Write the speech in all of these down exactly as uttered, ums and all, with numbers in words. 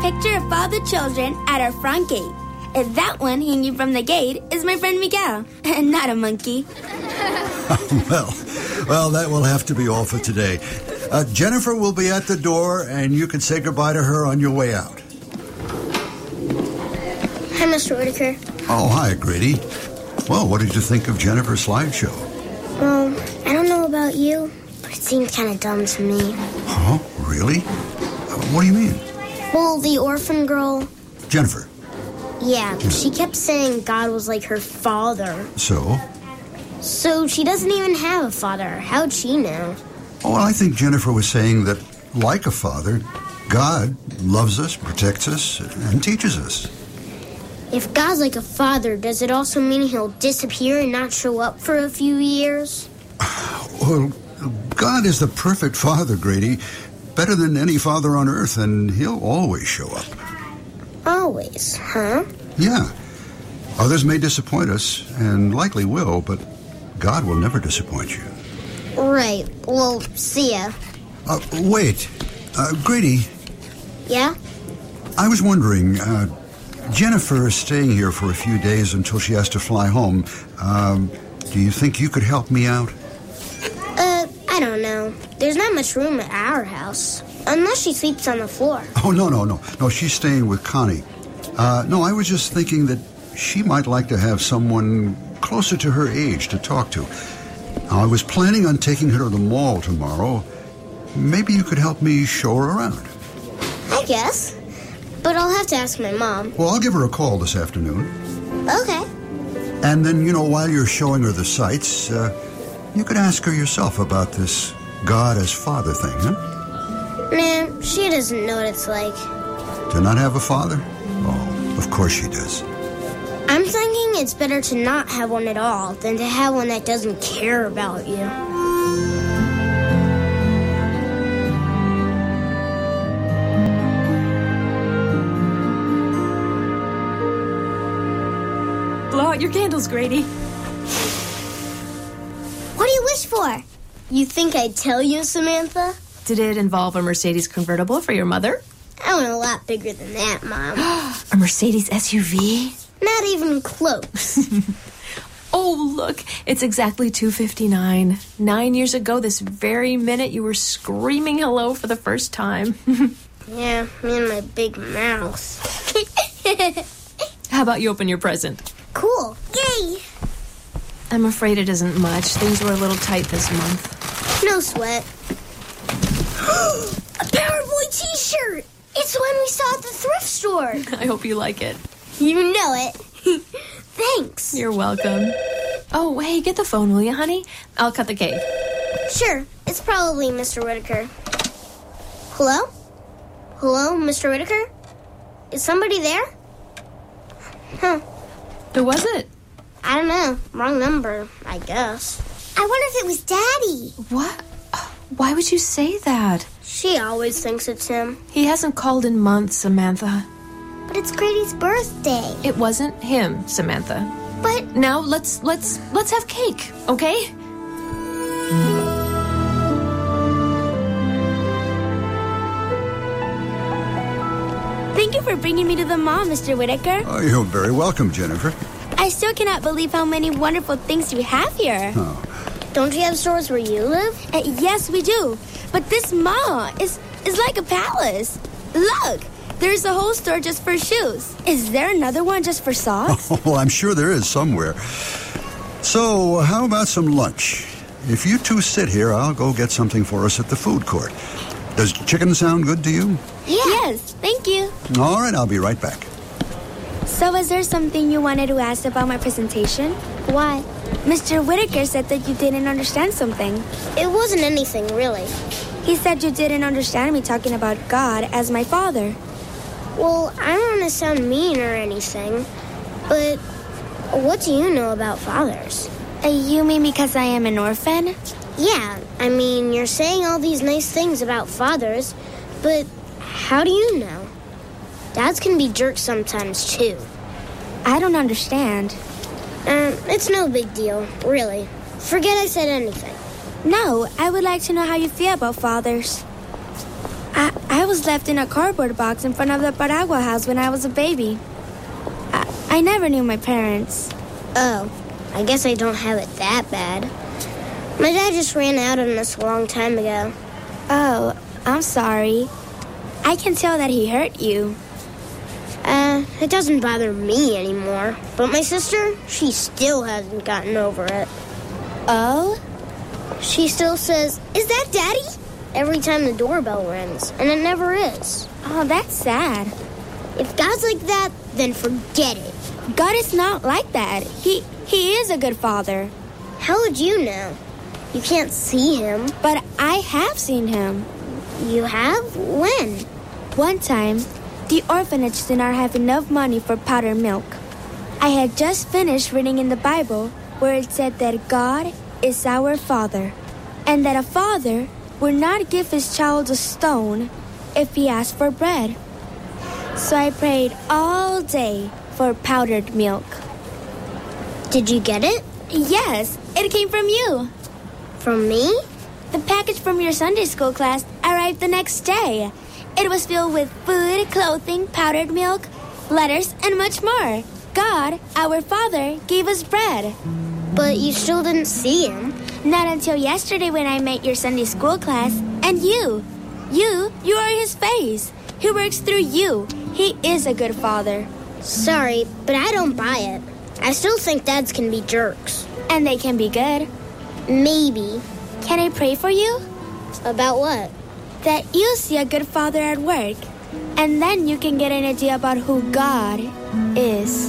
picture of all the children at our front gate. And that one hanging from the gate is my friend Miguel, and not a monkey. well, well, that will have to be all for today. Uh, Jennifer will be at the door, and you can say goodbye to her on your way out. Hi, Mister Whitaker. Oh, hi, Grady. Well, what did you think of Jennifer's slideshow? Well, I don't know about you, but it seemed kind of dumb to me. Oh, really? Uh, what do you mean? Well, the orphan girl... Jennifer. Yeah, she kept saying God was like her father. So? So she doesn't even have a father. How'd she know? Oh, well, I think Jennifer was saying that, like a father, God loves us, protects us, and teaches us. If God's like a father, does it also mean he'll disappear and not show up for a few years? Well, God is the perfect father, Grady. Better than any father on earth, and he'll always show up. Always, huh? Yeah. Others may disappoint us, and likely will, but God will never disappoint you. Right. Well, see ya. Uh, wait. Uh, Grady. Yeah? I was wondering, uh, Jennifer is staying here for a few days until she has to fly home. Um, do you think you could help me out? Uh, I don't know. There's not much room at our house. Unless she sleeps on the floor. Oh, no, no, no. No, she's staying with Connie. Uh, no, I was just thinking that she might like to have someone closer to her age to talk to. Now, I was planning on taking her to the mall tomorrow. Maybe you could help me show her around. I guess. But I'll have to ask my mom. Well, I'll give her a call this afternoon. Okay. And then, you know, while you're showing her the sights, uh, you could ask her yourself about this God as Father thing, huh? Nah, she doesn't know what it's like. To not have a father? Oh, of course she does. I'm thinking it's better to not have one at all than to have one that doesn't care about you. Blow out your candles, Grady. What do you wish for? You think I'd tell you, Samantha? Did it involve a Mercedes convertible for your mother? I want a lot bigger than that, Mom. A Mercedes S U V? Not even close. Oh, look, it's exactly two fifty-nine. Nine years ago, this very minute, you were screaming hello for the first time. Yeah, me and my big mouth. How about you open your present? Cool. Yay! I'm afraid it isn't much. Things were a little tight this month. No sweat. A Powerboy t-shirt! It's the one we saw at the thrift store. I hope you like it. You know it. Thanks. You're welcome. Oh, hey, get the phone, will you, honey? I'll cut the cake. Sure. It's probably Mister Whitaker. Hello? Hello, Mister Whitaker? Is somebody there? Huh. Who was it? I don't know. Wrong number, I guess. I wonder if it was Daddy. What? Why would you say that? She always thinks it's him. He hasn't called in months, Samantha. But it's Grady's birthday. It wasn't him, Samantha. But now let's let's let's have cake, okay? Thank you for bringing me to the mall, Mister Whitaker. Oh, you're very welcome, Jennifer. I still cannot believe how many wonderful things you have here. Oh. Don't you have stores where you live? Uh, yes, we do. But this mall is, is like a palace. Look, there's a whole store just for shoes. Is there another one just for socks? Oh, well, I'm sure there is somewhere. So, how about some lunch? If you two sit here, I'll go get something for us at the food court. Does chicken sound good to you? Yeah. Yes, thank you. All right, I'll be right back. So was there something you wanted to ask about my presentation? Why? Mister Whitaker said that you didn't understand something. It wasn't anything, really. He said you didn't understand me talking about God as my father. Well, I don't want to sound mean or anything, but what do you know about fathers? Uh, you mean because I am an orphan? Yeah, I mean, you're saying all these nice things about fathers, but how do you know? Dads can be jerks sometimes, too. I don't understand. Um, it's no big deal, really. Forget I said anything. No, I would like to know how you feel about fathers. I, I was left in a cardboard box in front of the Paragua house when I was a baby. I, I never knew my parents. Oh, I guess I don't have it that bad. My dad just ran out on us a long time ago. Oh, I'm sorry. I can tell that he hurt you. Uh, it doesn't bother me anymore. But my sister, she still hasn't gotten over it. Oh? She still says, "Is that Daddy?" every time the doorbell rings, and it never is. Oh, that's sad. If God's like that, then forget it. God is not like that. He he is a good father. How would you know? You can't see him. But I have seen him. You have? When? One time, the orphanage did not have enough money for powdered milk. I had just finished reading in the Bible where it said that God is our Father, and that a father would not give his child a stone if he asked for bread. So I prayed all day for powdered milk. Did you get it? Yes, it came from you. From me? The package from your Sunday school class arrived the next day. It was filled with food, clothing, powdered milk, letters, and much more. God, our Father, gave us bread. But you still didn't see him. Not until yesterday when I met your Sunday school class. And you. You, you are his face. He works through you. He is a good father. Sorry, but I don't buy it. I still think dads can be jerks. And they can be good. Maybe. Can I pray for you? About what? That you see a good father at work. And then you can get an idea about who God is.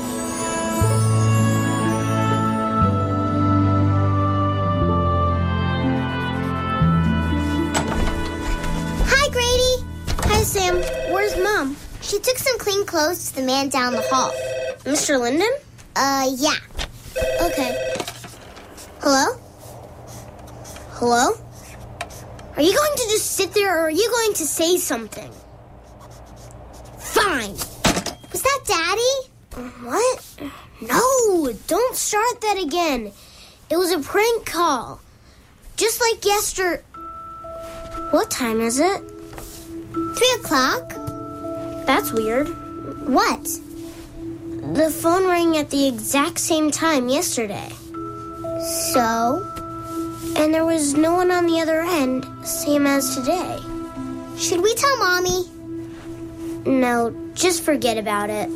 Hi, Grady. Hi, Sam. Where's Mom? She took some clean clothes to the man down the hall. Mister Linden? Uh, yeah. Okay. Hello? Hello? Are you going to just sit there, or are you going to say something? Fine. Was that Daddy? What? No, don't start that again. It was a prank call. Just like yesterday. What time is it? Three o'clock? That's weird. What? The phone rang at the exact same time yesterday. So? And there was no one on the other end, same as today. Should we tell Mommy? No, just forget about it.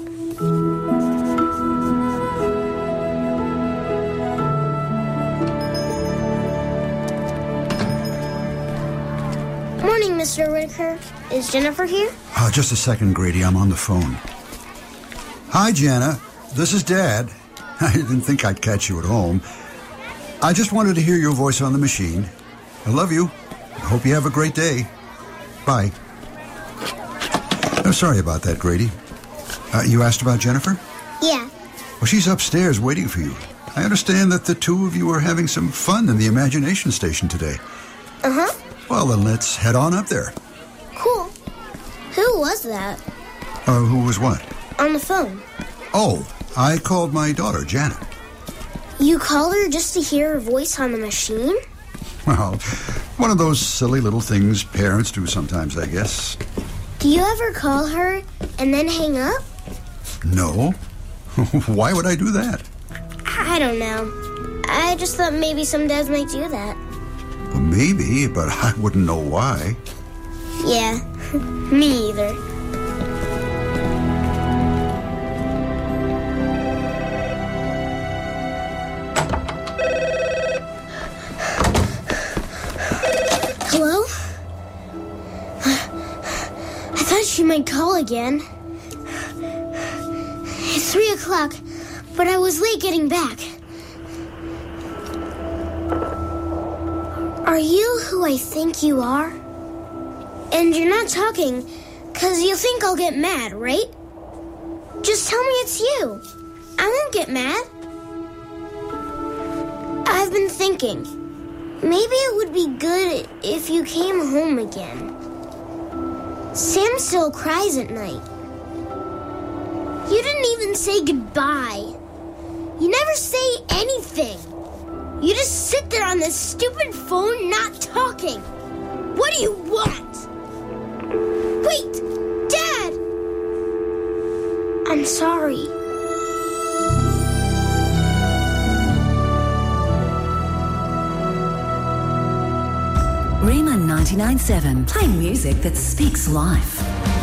Morning, Mister Whitaker. Is Jennifer here? Uh, just a second, Grady. I'm on the phone. Hi, Jana. This is Dad. I didn't think I'd catch you at home. I just wanted to hear your voice on the machine. I love you. I hope you have a great day. Bye. Oh, sorry about that, Grady. Uh, you asked about Jennifer? Yeah. Well, she's upstairs waiting for you. I understand that the two of you are having some fun in the imagination station today. Uh-huh. Well, then let's head on up there. Cool. Who was that? Uh, who was what? On the phone. Oh, I called my daughter, Janet. You called her just to hear her voice on the machine? Well, one of those silly little things parents do sometimes, I guess. Do you ever call her and then hang up? No. Why would I do that? I don't know. I just thought maybe some dads might do that. Well, maybe, but I wouldn't know why. Yeah, me either. Hello? I thought she might call again. It's three o'clock, but I was late getting back. Are you who I think you are? And you're not talking, because you think I'll get mad, right? Just tell me it's you. I won't get mad. I've been thinking, maybe it would be good if you came home again. Sam still cries at night. You didn't even say goodbye. You never say anything. You just sit there on this stupid phone not talking. What do you want? Wait! Dad! I'm sorry. Rima ninety-nine point seven, playing music that speaks life.